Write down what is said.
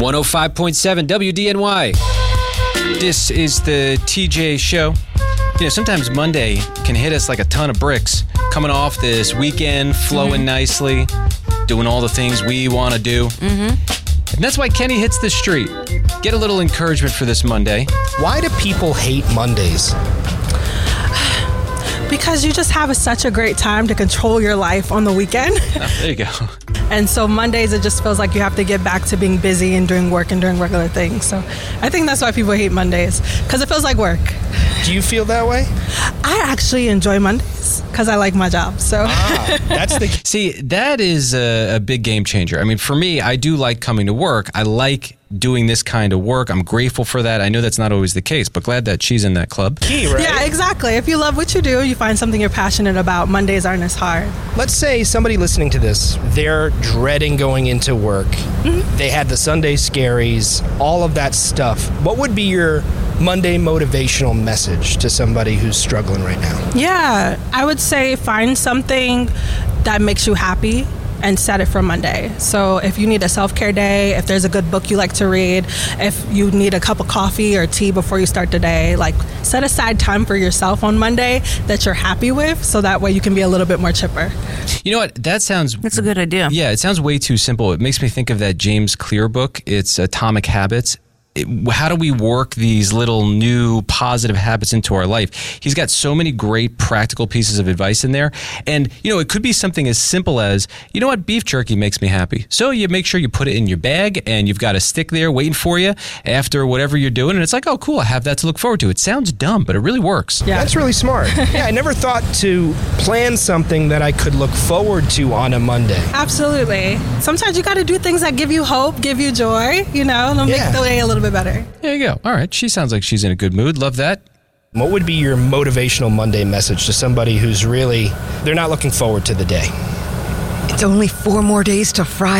105.7 WDNY. This is the TJ Show. You know, sometimes Monday can hit us like a ton of bricks. Coming off this weekend, flowing nicely, doing all the things we want to do. And that's why Kenny hits the street. Get a little encouragement for this Monday. Why do people hate Mondays? Because you just have such a great time to control your life on the weekend. Oh, there you go. And so Mondays, it just feels like you have to get back to being busy and doing work and doing regular things. So I think that's why people hate Mondays, because it feels like work. Do you feel that way? I actually enjoy Mondays because I like my job. So That's the... See, that is a big game changer. I mean, for me, I do like coming to work. I like doing this kind of work. I'm grateful for that. I know that's not always the case, but glad that she's in that club. key, right? yeah, exactly. If you love what you do, you find something you're passionate about, Mondays aren't as hard. Let's say somebody listening to this, they're dreading going into work. They had the Sunday scaries, all of that stuff. What would be your Monday motivational message to somebody who's struggling right now? Yeah, I would say find something that makes you happy and set it for Monday. So if you need a self-care day, if there's a good book you like to read, if you need a cup of coffee or tea before you start the day, like set aside time for yourself on Monday that you're happy with, so that way you can be a little bit more chipper. You know what? That sounds... That's a good idea. Yeah, it sounds way too simple. It makes me think of that James Clear book. It's Atomic Habits. How do we work these little new positive habits into our life? He's got so many great practical pieces of advice in there. And, you know, it could be something as simple as, you know what, beef jerky makes me happy. So you make sure you put it in your bag and you've got a stick there waiting for you after whatever you're doing. And it's like, oh, cool, I have that to look forward to. It sounds dumb, but it really works. Yeah. That's really smart. Yeah, I never thought to plan something that I could look forward to on a Monday. Absolutely. Sometimes you got to do things that give you hope, give you joy, you know, they'll make the day a little bit better. There you go. All right. She sounds like she's in a good mood. Love that. What would be your motivational Monday message to somebody who's really, they're not looking forward to the day? It's only 4 more days to Friday.